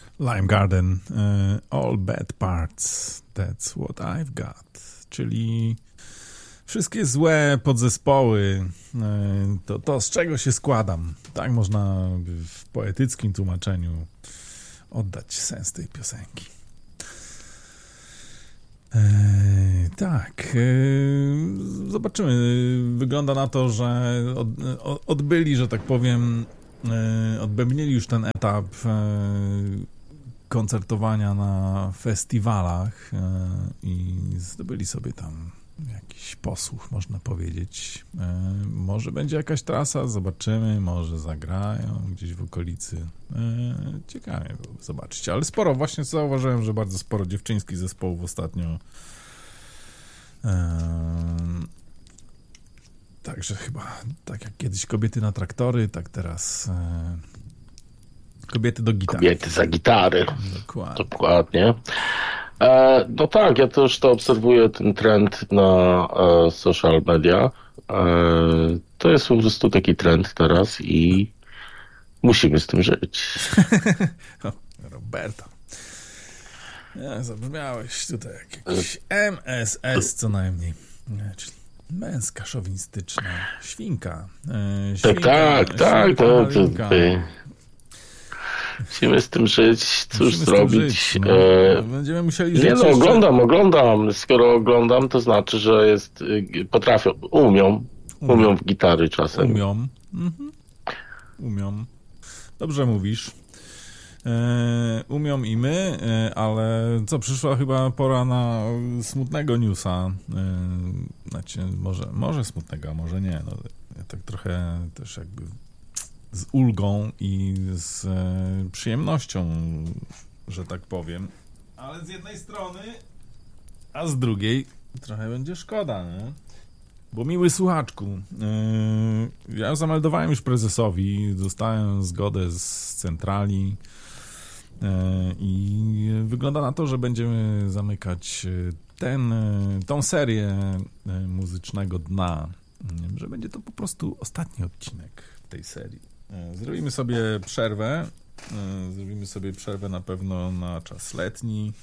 Lime Garden, all bad parts, that's what I've got, czyli wszystkie złe podzespoły, to z czego się składam. Tak można w poetyckim tłumaczeniu oddać sens tej piosenki. Tak, zobaczymy. Wygląda na to, że odbyli, że tak powiem, odbębnili już ten etap koncertowania na festiwalach i zdobyli sobie tam jakiś posłuch, można powiedzieć. Może będzie jakaś trasa, zobaczymy, może zagrają gdzieś w okolicy. Ciekawie było zobaczyć, ale sporo, właśnie zauważyłem, że bardzo sporo dziewczyńskich zespołów ostatnio. Także chyba tak jak kiedyś kobiety na traktory, tak teraz kobiety do gitary. Kobiety za gitary. Dokładnie. No tak, ja też to obserwuję, ten trend na social media. To jest po prostu taki trend teraz i musimy z tym żyć. Roberto. Zabrzmiałeś tutaj jak jakiś MSS co najmniej. Czyli męska, szowinistyczna świnka. Tak. Musimy z tym żyć, cóż zrobić. Będziemy musieli żyć. Oglądam. Skoro oglądam, to znaczy, że potrafią, umią w gitary czasem. Umią. Dobrze mówisz. Umią i my, ale przyszła chyba pora na smutnego newsa. Znaczy, może smutnego, a może nie. No, ja tak trochę też jakby z ulgą i z przyjemnością, że tak powiem. Ale z jednej strony, a z drugiej trochę będzie szkoda, nie? Bo miły słuchaczku, ja zameldowałem już prezesowi, dostałem zgodę z centrali i wygląda na to, że będziemy zamykać tą serię muzycznego dna, że będzie to po prostu ostatni odcinek tej serii. Zrobimy sobie przerwę na pewno na czas letni.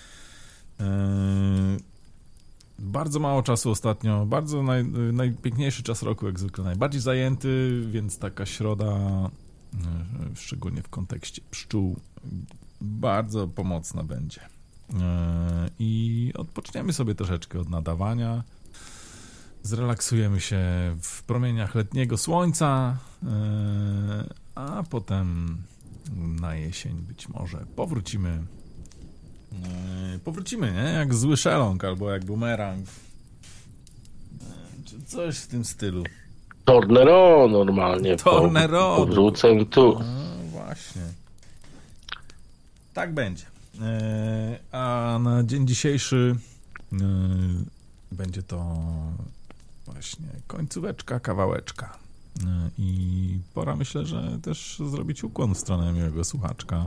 Bardzo mało czasu ostatnio, bardzo najpiękniejszy czas roku jak zwykle, najbardziej zajęty, więc taka środa, szczególnie w kontekście pszczół, bardzo pomocna będzie. I odpoczniemy sobie troszeczkę od nadawania, zrelaksujemy się w promieniach letniego słońca, a potem na jesień być może powrócimy, nie? Jak zły szeląg albo jak bumerang, czy coś w tym stylu. Tornero normalnie. Powrócę tu. No właśnie. Tak będzie. A na dzień dzisiejszy będzie to właśnie końcóweczka, kawałeczka. I pora, myślę, że też zrobić ukłon w stronę miłego słuchaczka.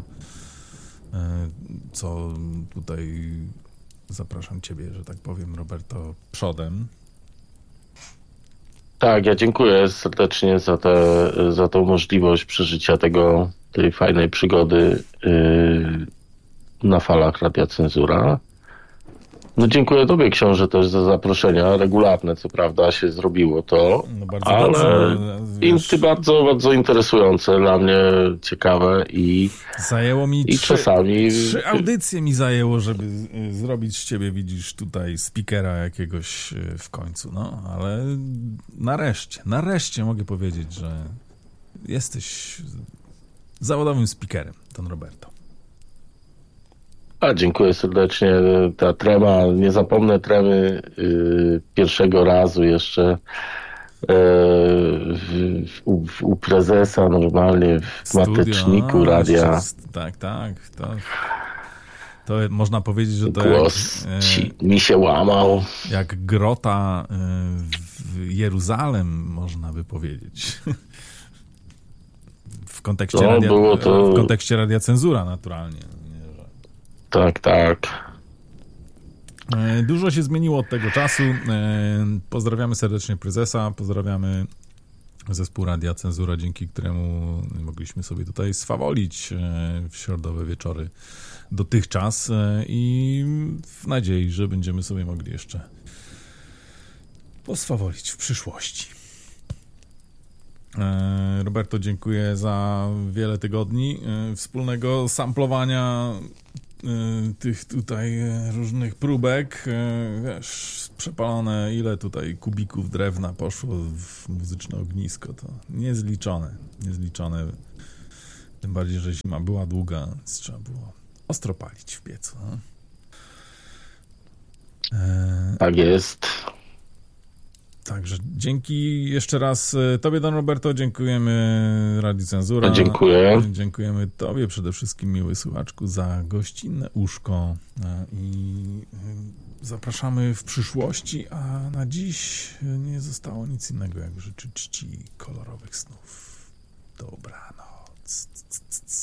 Co tutaj zapraszam ciebie, że tak powiem, Roberto, przodem. Tak, ja dziękuję serdecznie za tą możliwość przeżycia tej fajnej przygody na falach Radia Cenzura. No dziękuję tobie, książę, też za zaproszenia regularne, co prawda się zrobiło to, no bardzo ale dobrze, bardzo, bardzo interesujące, dla mnie ciekawe i zajęło mi i czasami 3 audycje mi zajęło, żeby zrobić z ciebie, widzisz, tutaj speakera jakiegoś w końcu, no, ale nareszcie mogę powiedzieć, że jesteś zawodowym speakerem, Don Roberto. Dziękuję serdecznie. Ta trema, nie zapomnę tremy pierwszego razu jeszcze u prezesa normalnie w mateczniku radia. Tak. To można powiedzieć, że to głos mi się łamał. Jak grota w Jeruzalem, można by powiedzieć. W kontekście Radia Cenzura naturalnie. Tak. Dużo się zmieniło od tego czasu. Pozdrawiamy serdecznie prezesa, pozdrawiamy zespół Radia Cenzura, dzięki któremu mogliśmy sobie tutaj swawolić w środowe wieczory dotychczas i w nadziei, że będziemy sobie mogli jeszcze poswawolić w przyszłości. Roberto, dziękuję za wiele tygodni wspólnego samplowania tych tutaj różnych próbek. Wiesz, przepalone, ile tutaj kubików drewna poszło w muzyczne ognisko, to niezliczone. Tym bardziej, że zima była długa, więc trzeba było ostro palić w piecu. No? Tak jest. Także dzięki jeszcze raz tobie, Don Roberto, dziękujemy Radiu Cenzura. Dziękuję. Dziękujemy tobie przede wszystkim, miły słuchaczku, za gościnne uszko i zapraszamy w przyszłości, a na dziś nie zostało nic innego, jak życzyć ci kolorowych snów. Dobranoc.